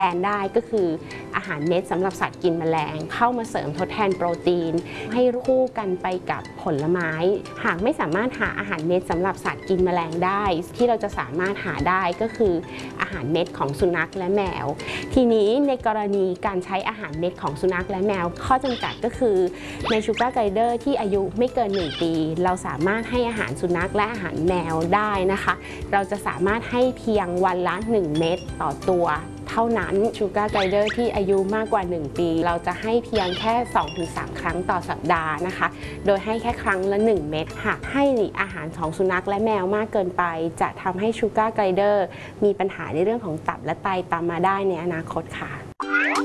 แทนได้ก็คืออาหารเม็ดสำหรับสัตว์กินแมลงเข้ามาเสริมทดแทนโปรตีนให้คู่กันไปกับผลไม้หากไม่สามารถหาอาหารเม็ดสำหรับสัตว์กินแมลงได้ที่เราจะสามารถหาได้ก็คืออาหารเม็ดของสุนัขและแมวทีนี้ในกรณีการใช้อาหารเม็ดของสุนัขและแมวข้อจำกัดก็คือในชูการ์ไกด์เดอร์ที่อายุไม่เกิน1 ปีเราสามารถให้อาหารสุนัขและอาหารแมวได้นะคะเราจะสามารถให้เพียงวันละ1 เม็ดต่อตัวเท่านั้นชูการ์ไกด์เดอร์ที่อายุมากกว่า1 ปีเราจะให้เพียงแค่ 2-3 ครั้งต่อสัปดาห์นะคะโดยให้แค่ครั้งละ1 เม็ดหากให้อาหารของสุนัขและแมวมากเกินไปจะทำให้ชูการ์ไกด์เดอร์มีปัญหาในเรื่องของตับและไตตามมาได้ในอนาคตค่ะ